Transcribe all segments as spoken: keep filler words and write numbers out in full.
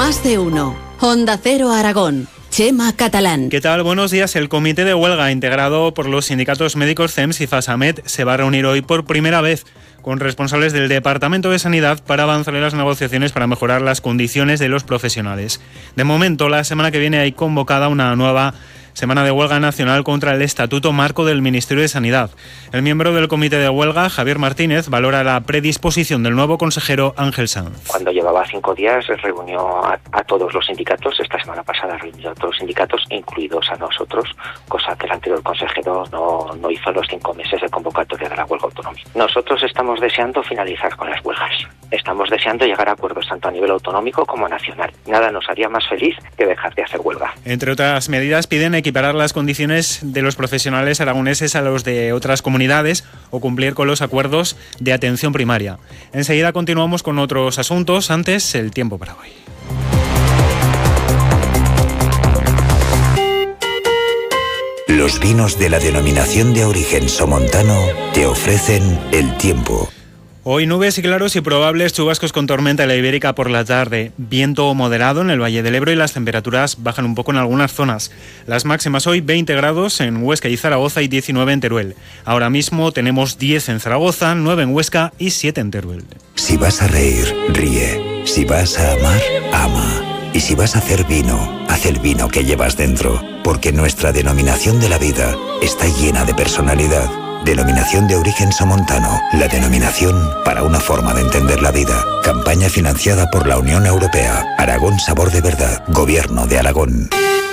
Más de uno. Onda Cero Aragón. Chema Catalán. ¿Qué tal? Buenos días. El comité de huelga integrado por los sindicatos médicos C E M S y FASAMED se va a reunir hoy por primera vez con responsables del Departamento de Sanidad para avanzar en las negociaciones para mejorar las condiciones de los profesionales. De momento, la semana que viene hay convocada una nueva semana de huelga nacional contra el Estatuto Marco del Ministerio de Sanidad. El miembro del comité de huelga, Javier Martínez, valora la predisposición del nuevo consejero Ángel Sanz. Cuando llevaba cinco días reunió a, a todos los sindicatos. Esta semana pasada reunió a todos los sindicatos, incluidos a nosotros, cosa que el anterior consejero no, no hizo los cinco meses de convocatoria de la huelga autonómica. Nosotros estamos deseando finalizar con las huelgas. Estamos deseando llegar a acuerdos tanto a nivel autonómico como nacional. Nada nos haría más feliz que dejar de hacer huelga. Entre otras medidas, piden equiparar las condiciones de los profesionales aragoneses a los de otras comunidades o cumplir con los acuerdos de atención primaria. Enseguida continuamos con otros asuntos. Antes, el tiempo para hoy. Los vinos de la denominación de origen somontano te ofrecen el tiempo. Hoy nubes y claros y probables chubascos con tormenta en la Ibérica por la tarde. Viento moderado en el Valle del Ebro y las temperaturas bajan un poco en algunas zonas. Las máximas hoy veinte grados en Huesca y Zaragoza y diecinueve en Teruel. Ahora mismo tenemos diez en Zaragoza, nueve en Huesca y siete en Teruel. Si vas a reír, ríe. Si vas a amar, ama. Y si vas a hacer vino, haz el vino que llevas dentro. Porque nuestra denominación de la vida está llena de personalidad. Denominación de origen somontano, la denominación para una forma de entender la vida. Campaña financiada por la Unión Europea. Aragón Sabor de Verdad. Gobierno de Aragón.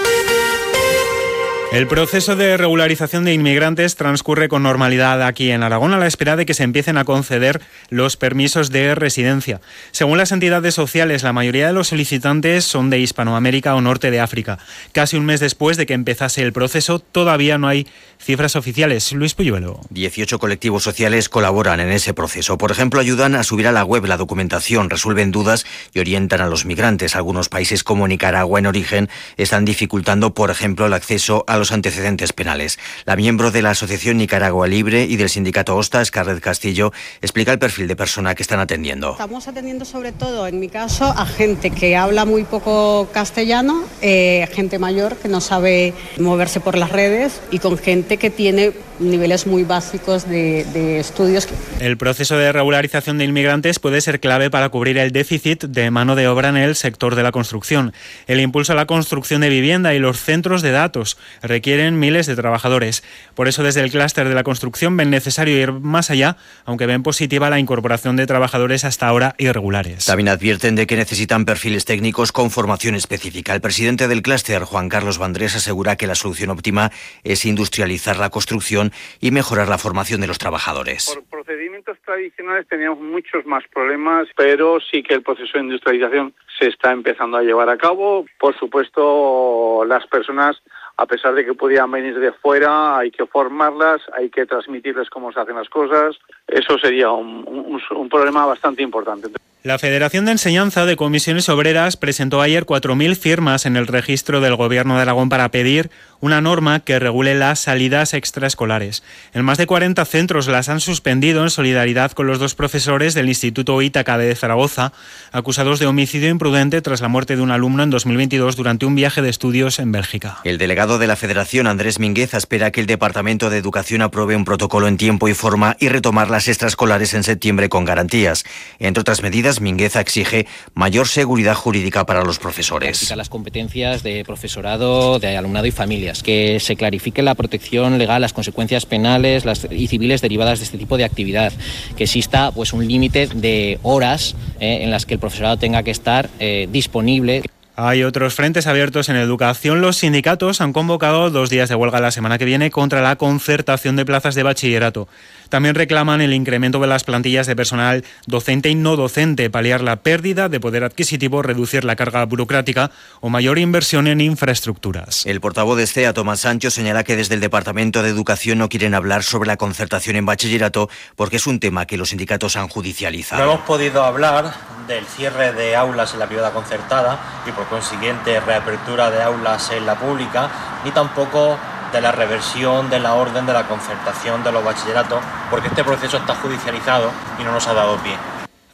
El proceso de regularización de inmigrantes transcurre con normalidad aquí en Aragón a la espera de que se empiecen a conceder los permisos de residencia. Según las entidades sociales, la mayoría de los solicitantes son de Hispanoamérica o Norte de África. Casi un mes después de que empezase el proceso, todavía no hay cifras oficiales. Luis Puyuelo. dieciocho colectivos sociales colaboran en ese proceso. Por ejemplo, ayudan a subir a la web la documentación, resuelven dudas y orientan a los migrantes. Algunos países como Nicaragua en origen están dificultando, por ejemplo, el acceso a los antecedentes penales. La miembro de la Asociación Nicaragua Libre y del sindicato OSTA, Scarlett Castillo, explica el perfil de persona que están atendiendo. Estamos atendiendo sobre todo, en mi caso, a gente que habla muy poco castellano, eh, gente mayor que no sabe moverse por las redes y con gente que tiene niveles muy básicos de, de estudios. El proceso de regularización de inmigrantes puede ser clave para cubrir el déficit de mano de obra en el sector de la construcción. El impulso a la construcción de vivienda y los centros de datos requieren miles de trabajadores. Por eso, desde el clúster de la construcción ven necesario ir más allá, aunque ven positiva la incorporación de trabajadores hasta ahora irregulares. También advierten de que necesitan perfiles técnicos con formación específica. El presidente del clúster, Juan Carlos Vandrés, asegura que la solución óptima es industrializar la construcción y mejorar la formación de los trabajadores. Por procedimientos tradicionales teníamos muchos más problemas, pero sí que el proceso de industrialización se está empezando a llevar a cabo. Por supuesto, las personas, a pesar de que pudieran venir de fuera, hay que formarlas, hay que transmitirles cómo se hacen las cosas. Eso sería un, un, un problema bastante importante. La Federación de Enseñanza de Comisiones Obreras presentó ayer cuatro mil firmas en el registro del Gobierno de Aragón para pedir una norma que regule las salidas extraescolares. En más de cuarenta centros las han suspendido en solidaridad con los dos profesores del Instituto Ítaca de Zaragoza, acusados de homicidio imprudente tras la muerte de un alumno en dos mil veintidós durante un viaje de estudios en Bélgica. El delegado de la Federación, Andrés Mingueza, espera que el Departamento de Educación apruebe un protocolo en tiempo y forma y retomar las extraescolares en septiembre con garantías. Entre otras medidas, Mingueza exige mayor seguridad jurídica para los profesores. Las competencias de profesorado, de alumnado y familias, que se clarifique la protección legal, las consecuencias penales las, y civiles derivadas de este tipo de actividad, que exista pues un límite de horas eh, en las que el profesorado tenga que estar eh, disponible. Hay otros frentes abiertos en educación. Los sindicatos han convocado dos días de huelga la semana que viene contra la concertación de plazas de bachillerato. También reclaman el incremento de las plantillas de personal docente y no docente, paliar la pérdida de poder adquisitivo, reducir la carga burocrática o mayor inversión en infraestructuras. El portavoz de STEA, Tomás Sancho, señala que desde el Departamento de Educación no quieren hablar sobre la concertación en bachillerato porque es un tema que los sindicatos han judicializado. No hemos podido hablar del cierre de aulas en la privada concertada y por consiguiente reapertura de aulas en la pública, ni tampoco de la reversión de la orden de la concertación de los bachilleratos, porque este proceso está judicializado y no nos ha dado pie.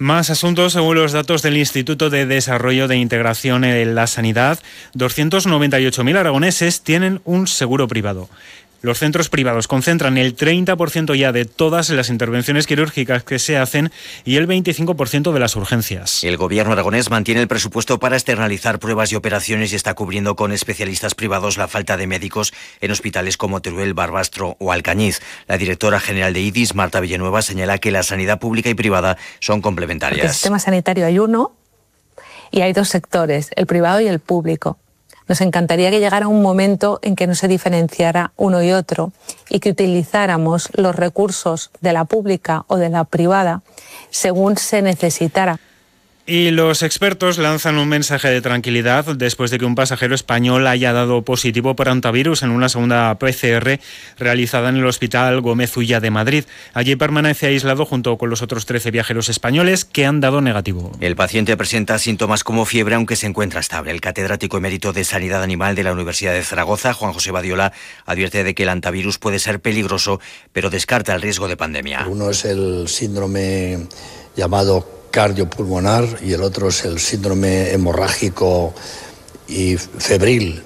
Más asuntos. Según los datos del Instituto de Desarrollo de Integración en la Sanidad, doscientos noventa y ocho mil aragoneses tienen un seguro privado. Los centros privados concentran el treinta por ciento ya de todas las intervenciones quirúrgicas que se hacen y el veinticinco por ciento de las urgencias. El gobierno aragonés mantiene el presupuesto para externalizar pruebas y operaciones y está cubriendo con especialistas privados la falta de médicos en hospitales como Teruel, Barbastro o Alcañiz. La directora general de I D I S, Marta Villanueva, señala que la sanidad pública y privada son complementarias. En el sistema sanitario hay uno y hay dos sectores, el privado y el público. Nos encantaría que llegara un momento en que no se diferenciara uno y otro y que utilizáramos los recursos de la pública o de la privada según se necesitara. Y los expertos lanzan un mensaje de tranquilidad después de que un pasajero español haya dado positivo por hantavirus en una segunda P C R realizada en el Hospital Gómez Ulla de Madrid. Allí permanece aislado junto con los otros trece viajeros españoles que han dado negativo. El paciente presenta síntomas como fiebre, aunque se encuentra estable. El catedrático emérito de Sanidad Animal de la Universidad de Zaragoza, Juan José Badiola, advierte de que el hantavirus puede ser peligroso, pero descarta el riesgo de pandemia. Uno es el síndrome llamado cardiopulmonar y el otro es el síndrome hemorrágico y febril,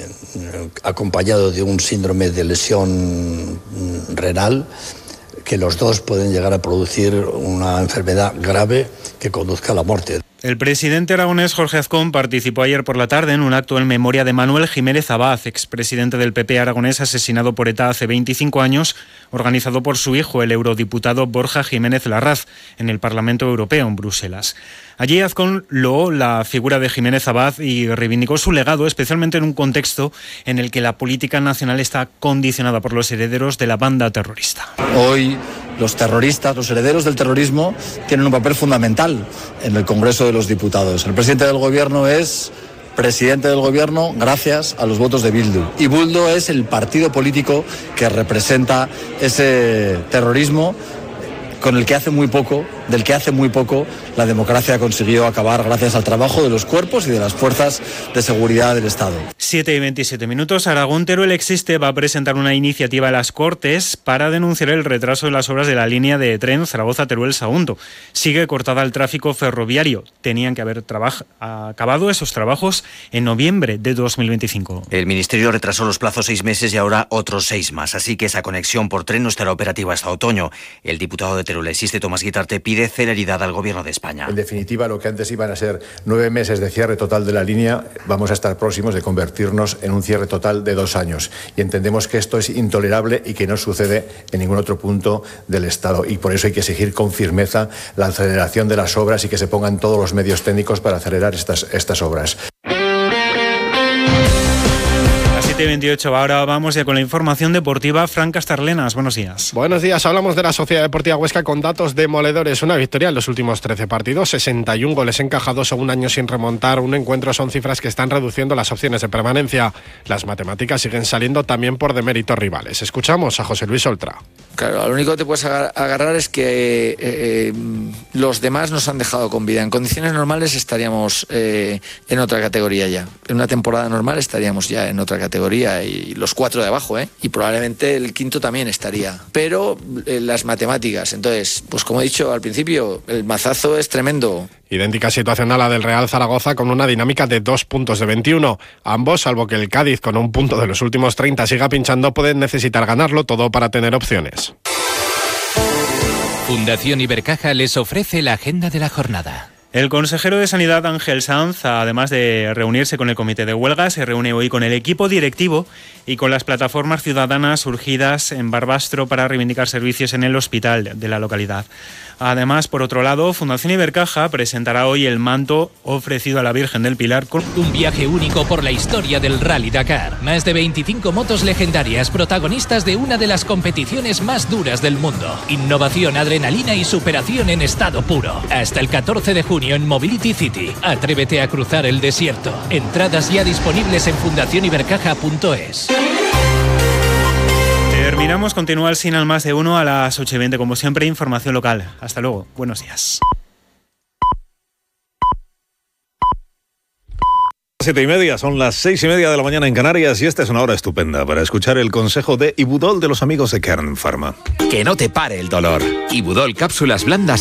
acompañado de un síndrome de lesión renal, que los dos pueden llegar a producir una enfermedad grave que conduzca a la muerte. El presidente aragonés Jorge Azcón participó ayer por la tarde en un acto en memoria de Manuel Jiménez Abad, expresidente del P P aragonés asesinado por ETA hace veinticinco años, organizado por su hijo, el eurodiputado Borja Jiménez Larraz, en el Parlamento Europeo en Bruselas. Allí Azcón loó la figura de Jiménez Abad y reivindicó su legado, especialmente en un contexto en el que la política nacional está condicionada por los herederos de la banda terrorista. Hoy los terroristas, los herederos del terrorismo, tienen un papel fundamental en el Congreso de los Diputados. El presidente del Gobierno es presidente del Gobierno gracias a los votos de Bildu. Y Bildu es el partido político que representa ese terrorismo con el que hace muy poco, del que hace muy poco la democracia consiguió acabar gracias al trabajo de los cuerpos y de las fuerzas de seguridad del Estado. siete y veintisiete minutos. Aragón Teruel Existe va a presentar una iniciativa a las Cortes para denunciar el retraso de las obras de la línea de tren Zaragoza-Teruel-Sagunto. Sigue cortada el tráfico ferroviario. Tenían que haber trabaj- acabado esos trabajos en noviembre de dos mil veinticinco. El Ministerio retrasó los plazos seis meses y ahora otros seis más, así que esa conexión por tren no estará operativa hasta otoño. El diputado de Teruel Existe, Tomás Guitarte, pide celeridad al Gobierno de España. En definitiva, lo que antes iban a ser nueve meses de cierre total de la línea, vamos a estar próximos de convertirnos en un cierre total de dos años. Y entendemos que esto es intolerable y que no sucede en ningún otro punto del Estado. Y por eso hay que exigir con firmeza la aceleración de las obras y que se pongan todos los medios técnicos para acelerar estas, estas obras. siete y veintiocho, ahora vamos ya con la información deportiva. Fran Castarlenas, buenos días. Buenos días, hablamos de la Sociedad Deportiva Huesca con datos demoledores. Una victoria en los últimos trece partidos, sesenta y un goles encajados a un año sin remontar. Un encuentro son cifras que están reduciendo las opciones de permanencia. Las matemáticas siguen saliendo también por deméritos rivales. Escuchamos a José Luis Oltra. Claro, lo único que te puedes agarrar es que eh, eh, los demás nos han dejado con vida. En condiciones normales estaríamos eh, en otra categoría ya. En una temporada normal estaríamos ya en otra categoría y los cuatro de abajo, ¿eh? Y probablemente el quinto también estaría. Pero eh, las matemáticas, entonces, pues como he dicho al principio, el mazazo es tremendo. Idéntica situación a la del Real Zaragoza con una dinámica de dos puntos de veintiuno. Ambos, salvo que el Cádiz con un punto de los últimos treinta siga pinchando, pueden necesitar ganarlo todo para tener opciones. Fundación Ibercaja les ofrece la agenda de la jornada. El consejero de Sanidad Ángel Sanz, además de reunirse con el comité de huelga, se reúne hoy con el equipo directivo y con las plataformas ciudadanas surgidas en Barbastro para reivindicar servicios en el hospital de la localidad. Además, por otro lado, Fundación Ibercaja presentará hoy el manto ofrecido a la Virgen del Pilar con un viaje único por la historia del Rally Dakar. Más de veinticinco motos legendarias, protagonistas de una de las competiciones más duras del mundo. Innovación, adrenalina y superación en estado puro. Hasta el catorce de junio en Mobility City. Atrévete a cruzar el desierto. Entradas ya disponibles en fundación ibercaja punto es. Terminamos, continúa el Sin al Más de Uno a las ocho y veinte, como siempre, información local. Hasta luego, buenos días. Siete y media, son las seis y media de la mañana en Canarias y esta es una hora estupenda para escuchar el consejo de Ibudol de los amigos de Kern Pharma. Que no te pare el dolor. Ibudol, cápsulas blandas